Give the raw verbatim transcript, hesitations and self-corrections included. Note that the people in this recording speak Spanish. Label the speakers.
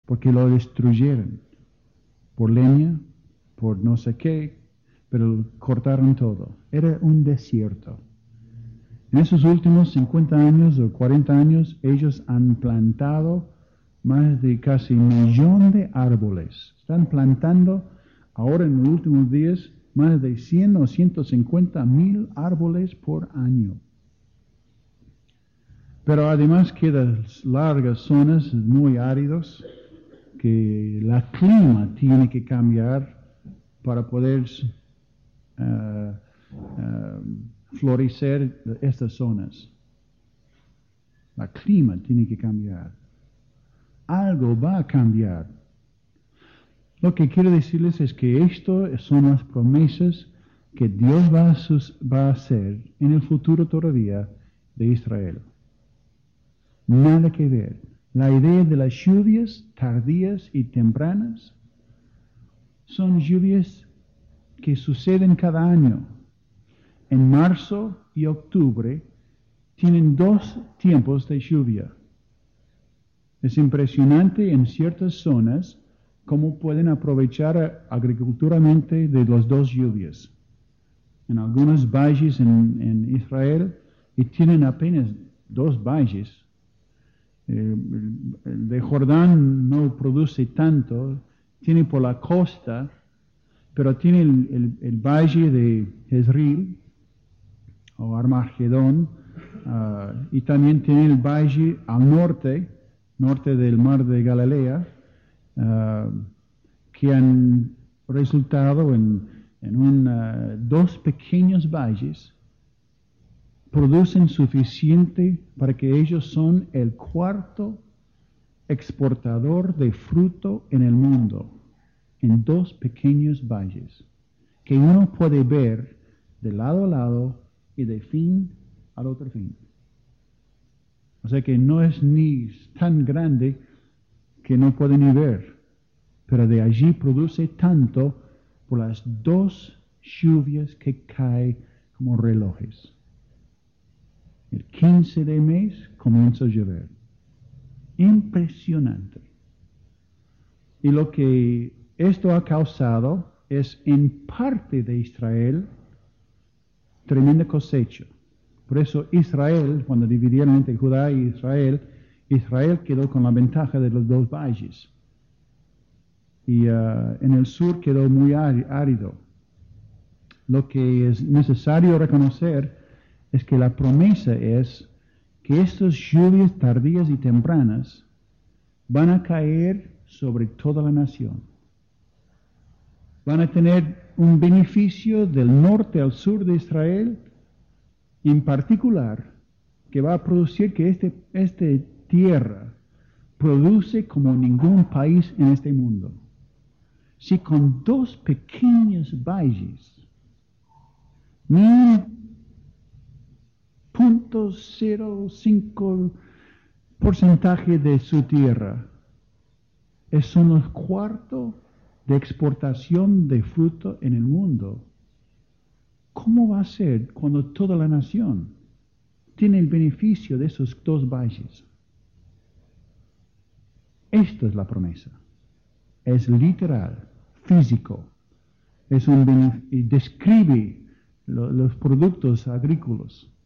Speaker 1: porque lo destruyeron por leña, por no sé qué, pero cortaron todo. Era un desierto. En esos últimos cincuenta años o cuarenta años, ellos han plantado más de casi un millón de árboles. Están plantando ahora en los últimos días más de cien o ciento cincuenta mil árboles por año. Pero además quedan largas zonas muy áridas que el clima tiene que cambiar para poder uh, uh, florecer estas zonas. El clima tiene que cambiar. Algo va a cambiar. Lo que quiero decirles es que esto son las promesas que Dios va a, sus, va a hacer en el futuro todavía de Israel. Nada que ver. La idea de las lluvias tardías y tempranas son lluvias que suceden cada año. En marzo y octubre tienen dos tiempos de lluvia. Es impresionante en ciertas zonas cómo pueden aprovechar agriculturalmente de las dos lluvias. En algunos valles en, en Israel, y tienen apenas dos valles. Eh, el de Jordán no produce tanto, tiene por la costa, pero tiene el, el, el valle de Jezreel, o Armagedón, uh, y también tiene el valle al norte, norte del mar de Galilea, uh, que han resultado en, en un, uh, dos pequeños valles, producen suficiente para que ellos son el cuarto exportador de fruto en el mundo, en dos pequeños valles, que uno puede ver de lado a lado y de fin al otro fin. O sea que no es ni tan grande que no puede ni ver, pero de allí produce tanto por las dos lluvias que caen como relojes. El quince de mes comienza a llover. Impresionante. Y lo que esto ha causado es en parte de Israel tremenda cosecha. Por eso Israel, cuando dividieron entre Judá y Israel, Israel quedó con la ventaja de los dos valles. Y uh, en el sur quedó muy árido. Lo que es necesario reconocer es que la promesa es que estas lluvias tardías y tempranas van a caer sobre toda la nación. Van a tener un beneficio del norte al sur de Israel, en particular, que va a producir que esta este tierra produce como ningún país en este mundo. Si con dos pequeños valles, ni punto cero cinco porcentaje de su tierra es un cuarto de exportación de fruto en el mundo. ¿Cómo va a ser cuando toda la nación tiene el beneficio de esos dos valles? Esto es la promesa. Es literal, físico. Es un y describe lo, los productos agrícolas.